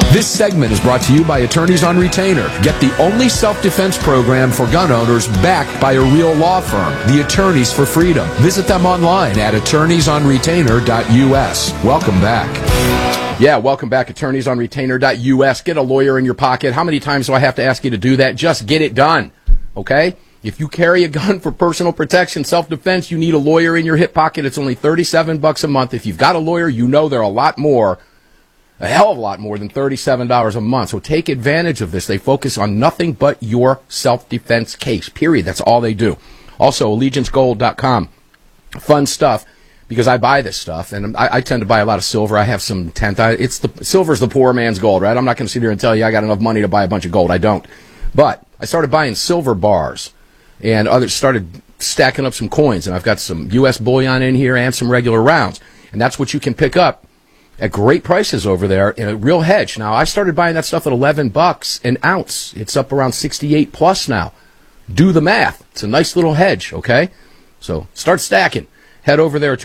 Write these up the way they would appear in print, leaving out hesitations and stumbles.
This segment is brought to you by Attorneys on Retainer. Get the only self-defense program for gun owners backed by a real law firm, the Attorneys for Freedom. Visit them online at attorneysonretainer.us. Welcome back. Yeah, welcome back, attorneysonretainer.us. Get a lawyer in your pocket. How many times do I have to ask you to do that? Just get it done, okay? If you carry a gun for personal protection, self-defense, you need a lawyer in your hip pocket. It's only $37 a month. If you've got a lawyer, you know there are a hell of a lot more than $37 a month. So take advantage of this. They focus on nothing but your self-defense case, period. That's all they do. Also, AllegianceGold.com. Fun stuff, because I buy this stuff, and I tend to buy a lot of silver. I have some silver's the poor man's gold, right? I'm not going to sit here and tell you I got enough money to buy a bunch of gold. I don't. But I started buying silver bars, and others started stacking up some coins, and I've got some U.S. bullion in here and some regular rounds. And that's what you can pick up at great prices over there in a real hedge. Now, I started buying that stuff at $11 an ounce. It's up around 68 plus now. Do the math. It's a nice little hedge, okay? So start stacking. Head over there to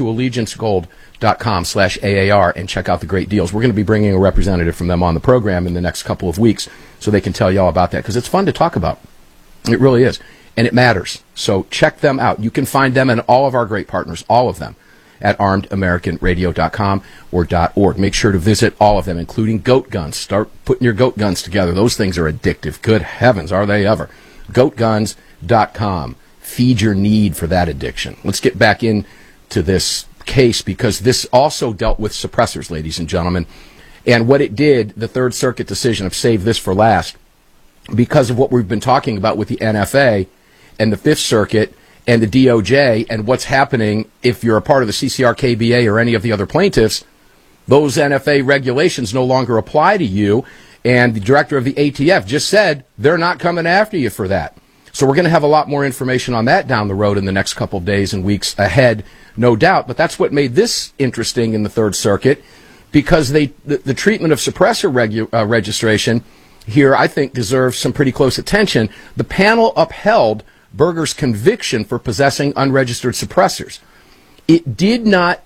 AllegianceGold.com/AAR and check out the great deals. We're going to be bringing a representative from them on the program in the next couple of weeks so they can tell you all about that, because it's fun to talk about. It really is. And it matters. So check them out. You can find them and all of our great partners, all of them, at armedamericanradio.com or .org. Make sure to visit all of them, including goat guns. Start putting your goat guns together. Those things are addictive. Good heavens, are they ever. Goatguns.com. Feed your need for that addiction. Let's get back into this case, because this also dealt with suppressors, ladies and gentlemen. And what it did, the Third Circuit decision, I've saved this for last, because of what we've been talking about with the NFA and the Fifth Circuit and the DOJ, and what's happening if you're a part of the CCR, KBA, or any of the other plaintiffs. Those NFA regulations no longer apply to you, and the director of the ATF just said they're not coming after you for that. So we're going to have a lot more information on that down the road in the next couple of days and weeks ahead, no doubt. But that's what made this interesting in the Third Circuit, because the treatment of suppressor registration here, I think, deserves some pretty close attention. The panel upheld Berger's conviction for possessing unregistered suppressors. It did not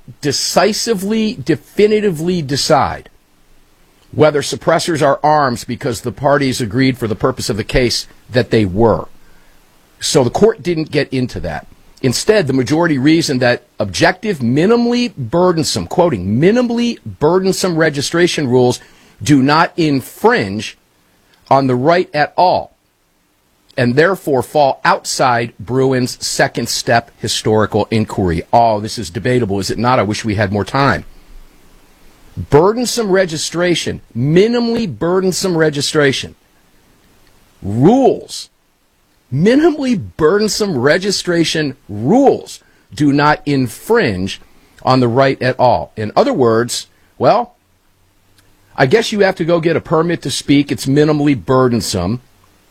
definitively decide whether suppressors are arms, because the parties agreed for the purpose of the case that they were. So the court didn't get into that. Instead, the majority reasoned that objective, minimally burdensome, quoting, minimally burdensome registration rules do not infringe on the right at all, and therefore fall outside Bruin's second step historical inquiry. Oh, this is debatable, is it not? I wish we had more time. Burdensome registration, minimally burdensome registration, rules, minimally burdensome registration rules do not infringe on the right at all. In other words, well, I guess you have to go get a permit to speak. It's minimally burdensome.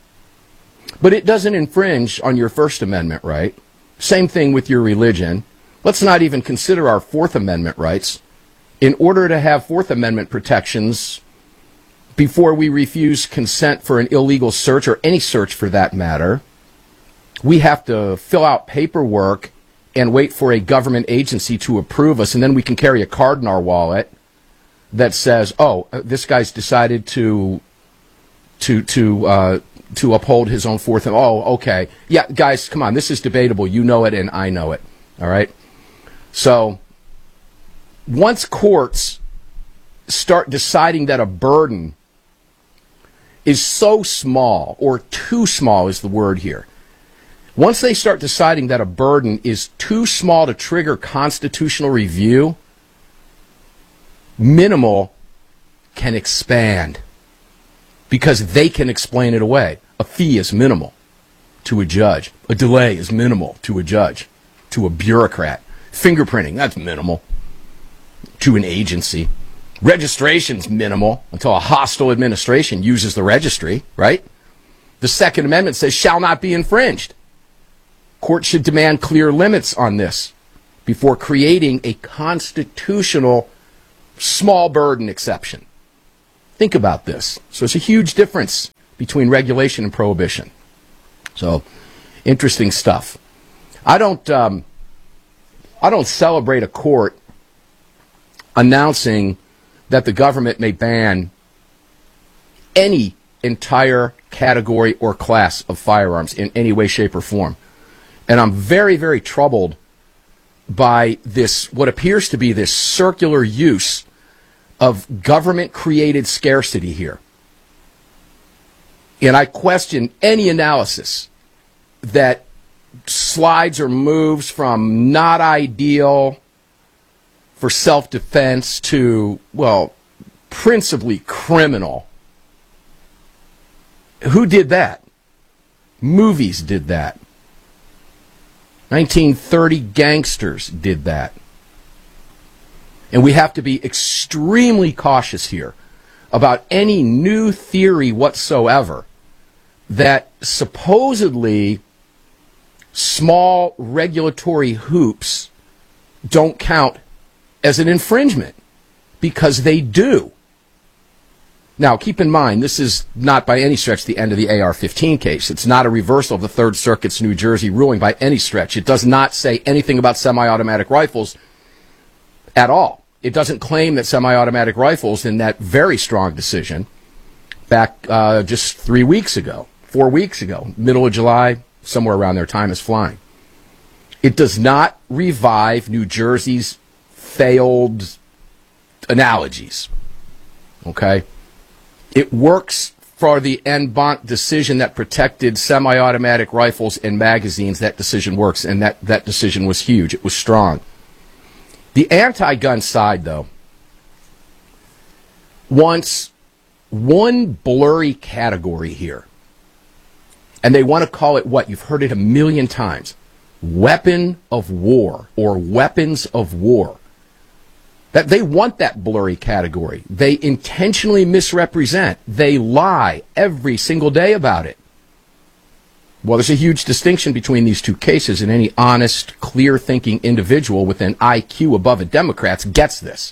But it doesn't infringe on your First Amendment right. Same thing with your religion. Let's not even consider our Fourth Amendment rights. In order to have Fourth Amendment protections, before we refuse consent for an illegal search, or any search for that matter, we have to fill out paperwork and wait for a government agency to approve us, and then we can carry a card in our wallet that says, oh, this guy's decided to uphold his own Fourth. Oh, okay. Yeah, guys, come on. This is debatable. You know it and I know it. All right? So once courts start deciding that a burden is so small, or too small is the word here, once they start deciding that a burden is too small to trigger constitutional review, minimal can expand, because they can explain it away. A fee is minimal to a judge. A delay is minimal to a judge, to a bureaucrat. Fingerprinting, that's minimal to an agency. Registration's minimal until a hostile administration uses the registry, right? The Second Amendment says shall not be infringed. Courts should demand clear limits on this before creating a constitutional small burden exception. Think about this. So it's a huge difference between regulation and prohibition. So, interesting stuff. I don't celebrate a court announcing that the government may ban any entire category or class of firearms in any way, shape, or form. And I'm very, very troubled by this, what appears to be this circular use of government-created scarcity here. And I question any analysis that slides or moves from not ideal for self-defense to, well, principally criminal. Who did that? Movies did that. 1930 gangsters did that. And we have to be extremely cautious here about any new theory whatsoever that supposedly small regulatory hoops don't count as an infringement, because they do. Now, keep in mind, this is not by any stretch the end of the AR-15 case. It's not a reversal of the Third Circuit's New Jersey ruling by any stretch. It does not say anything about semi-automatic rifles at all. It doesn't claim that semi-automatic rifles, in that very strong decision back just 4 weeks ago, middle of July, somewhere around there, time is flying. It does not revive New Jersey's failed analogies. Okay? It works for the en banc decision that protected semi-automatic rifles and magazines. That decision works, and that decision was huge. It was strong. The anti-gun side, though, wants one blurry category here. And they want to call it what? You've heard it a million times. Weapon of war, or weapons of war. That they want that blurry category. They intentionally misrepresent. They lie every single day about it. Well, there's a huge distinction between these two cases, and any honest, clear-thinking individual with an IQ above a Democrat's gets this.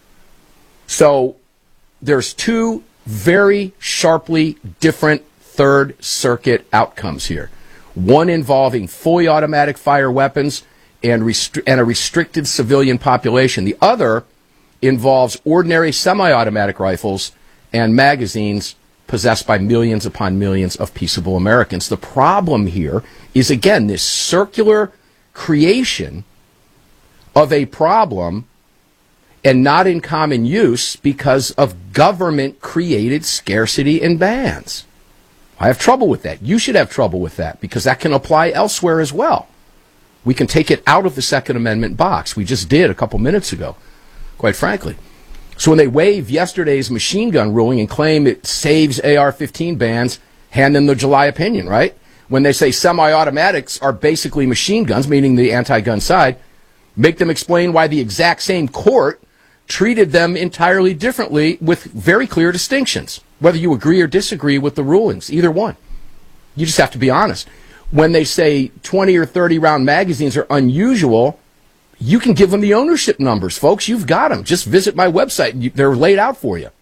So there's two very sharply different Third Circuit outcomes here. One involving fully automatic fire weapons and a restricted civilian population. The other involves ordinary semi-automatic rifles and magazines possessed by millions upon millions of peaceable Americans. The problem here is, again, this circular creation of a problem and not in common use because of government-created scarcity and bans. I have trouble with that. You should have trouble with that, because that can apply elsewhere as well. We can take it out of the Second Amendment box. We just did a couple minutes ago, quite frankly. So when they waive yesterday's machine gun ruling and claim it saves AR-15 bans, hand them the July opinion, right? When they say semi-automatics are basically machine guns, meaning the anti-gun side, make them explain why the exact same court treated them entirely differently with very clear distinctions, whether you agree or disagree with the rulings, either one. You just have to be honest. When they say 20 or 30 round magazines are unusual, you can give them the ownership numbers, folks. You've got them. Just visit my website. They're laid out for you.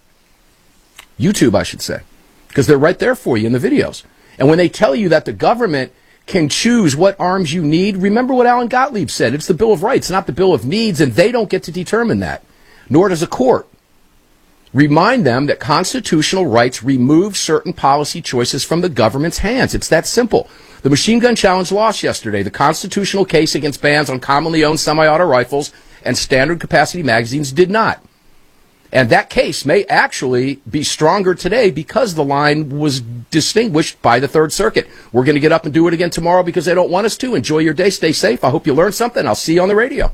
YouTube, I should say, because they're right there for you in the videos. And when they tell you that the government can choose what arms you need, remember what Alan Gottlieb said. It's the Bill of Rights, not the Bill of Needs, and they don't get to determine that, nor does a court. Remind them that constitutional rights remove certain policy choices from the government's hands. It's that simple. The machine gun challenge lost yesterday. The constitutional case against bans on commonly owned semi-auto rifles and standard capacity magazines did not. And that case may actually be stronger today because the line was distinguished by the Third Circuit. We're going to get up and do it again tomorrow because they don't want us to. Enjoy your day. Stay safe. I hope you learned something. I'll see you on the radio.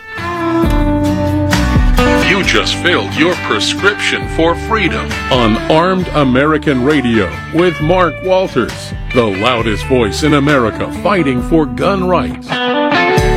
You just filled your prescription for freedom on Armed American Radio with Mark Walters, the loudest voice in America fighting for gun rights.